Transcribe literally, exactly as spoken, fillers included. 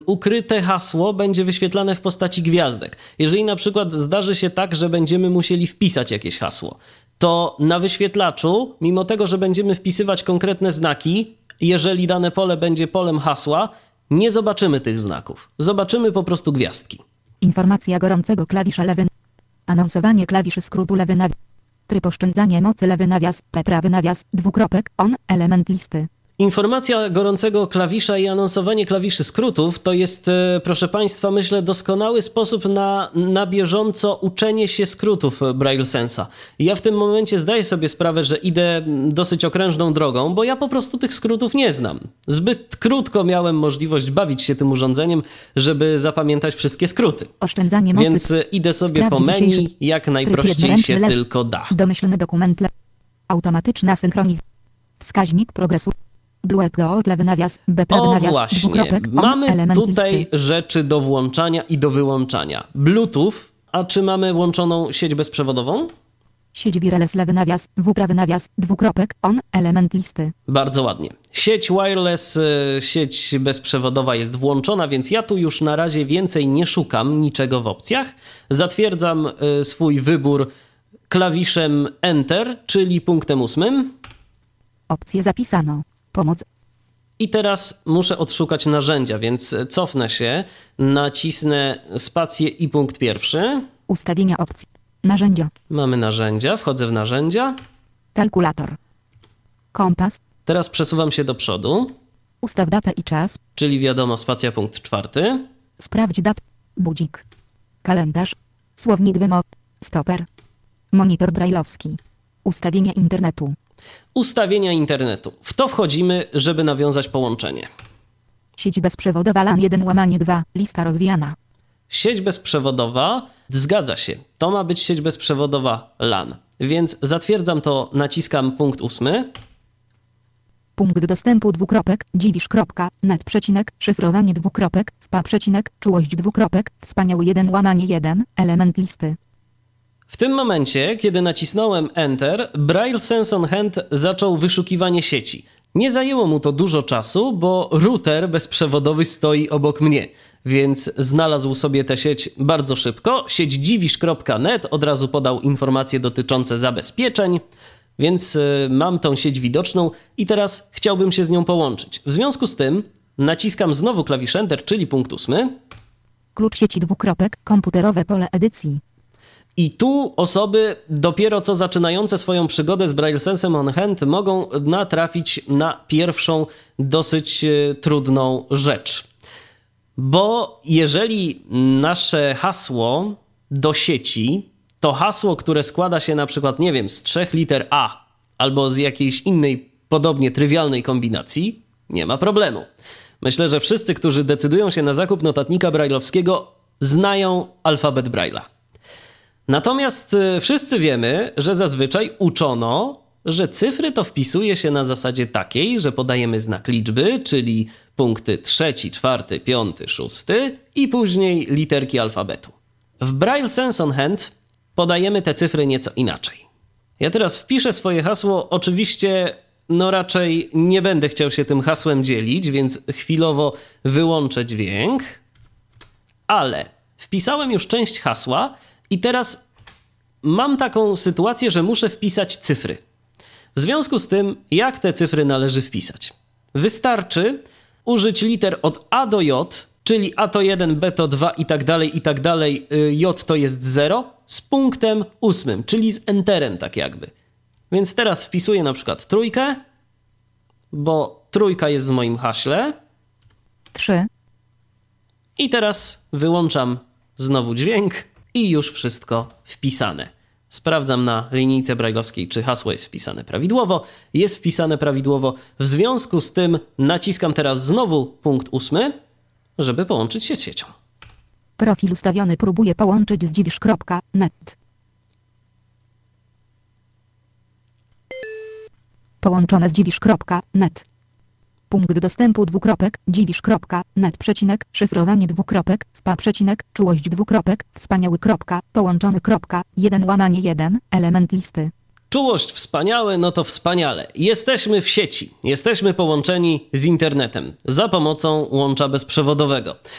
ukryte hasło będzie wyświetlane w postaci gwiazdek. Jeżeli na przykład zdarzy się tak, że będziemy musieli wpisać jakieś hasło, to na wyświetlaczu, mimo tego, że będziemy wpisywać konkretne znaki, jeżeli dane pole będzie polem hasła, nie zobaczymy tych znaków. Zobaczymy po prostu gwiazdki. Informacja gorącego klawisza lewy. Anonsowanie klawiszy skrótu lewy nawias. Tryb oszczędzania mocy lewy nawias, P prawy nawias, dwukropek, on, element listy. Informacja gorącego klawisza i anonsowanie klawiszy skrótów to jest, proszę Państwa, myślę, doskonały sposób na, na bieżąco uczenie się skrótów Braille Sensa. Ja w tym momencie zdaję sobie sprawę, że idę dosyć okrężną drogą, bo ja po prostu tych skrótów nie znam. Zbyt krótko miałem możliwość bawić się tym urządzeniem, żeby zapamiętać wszystkie skróty. Oszczędzanie mocy. Więc idę sobie po menu, jak najprościej się lew. tylko da. Domyślny dokument lew. Automatyczna synchronizacja. Wskaźnik progresu. Blue Gold, lewy nawias, B prawy O nawias, właśnie, dwukropek, on, mamy element tutaj listy. rzeczy do włączania i do wyłączania. Bluetooth, a czy mamy włączoną sieć bezprzewodową? Sieć wireless, lewy nawias, W prawy nawias, dwukropek, on, element listy. Bardzo ładnie. Sieć wireless, sieć bezprzewodowa jest włączona, więc ja tu już na razie więcej nie szukam niczego w opcjach. Zatwierdzam swój wybór klawiszem Enter, czyli punktem ósmym. Opcję zapisano. Pomoc. I teraz muszę odszukać narzędzia, więc cofnę się, nacisnę spację i punkt pierwszy. Ustawienia opcji. Narzędzia. Mamy narzędzia, wchodzę w narzędzia. Kalkulator. Kompas. Teraz przesuwam się do przodu, Ustaw datę i czas. czyli wiadomo, spacja punkt czwarty. Sprawdź datę. Budzik. Kalendarz. Słownik wymów. Stoper. Monitor brajlowski. Ustawienia internetu. Ustawienia internetu. W to wchodzimy, żeby nawiązać połączenie. Sieć bezprzewodowa LAN jeden łamanie dwa. Lista rozwijana. Sieć bezprzewodowa, zgadza się, to ma być sieć bezprzewodowa LAN. Więc zatwierdzam to, naciskam punkt ósmy. Punkt dostępu dwukropek, dziwisz kropka, net przecinek, szyfrowanie dwukropek, wpa przecinek, czułość dwukropek, wspaniały jeden łamanie jeden, element listy. W tym momencie, kiedy nacisnąłem Enter, Braille Sense on Hand zaczął wyszukiwanie sieci. Nie zajęło mu to dużo czasu, bo router bezprzewodowy stoi obok mnie, więc znalazł sobie tę sieć bardzo szybko. Sieć dziwisz kropka net od razu podał informacje dotyczące zabezpieczeń, więc mam tą sieć widoczną i teraz chciałbym się z nią połączyć. W związku z tym naciskam znowu klawisz Enter, czyli punkt ósmy. Klucz sieci dwukropek, komputerowe pole edycji. I tu osoby dopiero co zaczynające swoją przygodę z Braille Sensem on Hand mogą natrafić na pierwszą dosyć trudną rzecz. Bo jeżeli nasze hasło do sieci to hasło, które składa się na przykład, nie wiem, z trzech liter A albo z jakiejś innej podobnie trywialnej kombinacji, nie ma problemu. Myślę, że wszyscy, którzy decydują się na zakup notatnika brajlowskiego, znają alfabet Braille'a. Natomiast wszyscy wiemy, że zazwyczaj uczono, że cyfry to wpisuje się na zasadzie takiej, że podajemy znak liczby, czyli punkty trzeci, czwarty, piąty, szósty i później literki alfabetu. W Braille Sense on Hand podajemy te cyfry nieco inaczej. Ja teraz wpiszę swoje hasło, oczywiście no raczej nie będę chciał się tym hasłem dzielić, więc chwilowo wyłączę dźwięk, ale wpisałem już część hasła i teraz mam taką sytuację, że muszę wpisać cyfry. W związku z tym, jak te cyfry należy wpisać? Wystarczy użyć liter od A do J, czyli A to jeden, B to dwa i tak dalej, i tak dalej, J to jest zero, z punktem ósmym, czyli z enterem tak jakby. Więc teraz wpisuję na przykład trójkę, bo trójka jest w moim haśle. trzy. I teraz wyłączam znowu dźwięk i już wszystko wpisane. Sprawdzam na linijce brajlowskiej, czy hasło jest wpisane prawidłowo. Jest wpisane prawidłowo. W związku z tym naciskam teraz znowu punkt ósmy, żeby połączyć się z siecią. Profil ustawiony, próbuję połączyć z dziwisz kropka net. Połączone z dziwisz kropka net. Punkt dostępu dwukropek, dziwisz kropka net przecinek, szyfrowanie dwukropek, wpa przecinek, czułość dwukropek, wspaniały kropka, połączony kropka, jeden łamanie jeden, element listy. Czułość wspaniałe, no to wspaniale. Jesteśmy w sieci, jesteśmy połączeni z internetem za pomocą łącza bezprzewodowego.